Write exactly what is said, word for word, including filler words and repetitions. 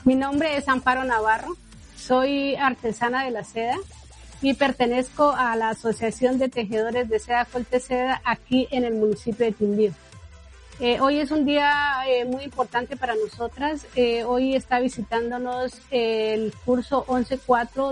Mi nombre es Amparo Navarro, soy artesana de la seda y pertenezco a la Asociación de Tejedores de Seda Colteseda aquí en el municipio de Quindío. Eh, hoy es un día eh, muy importante para nosotras. Eh, hoy está visitándonos el curso once cuatro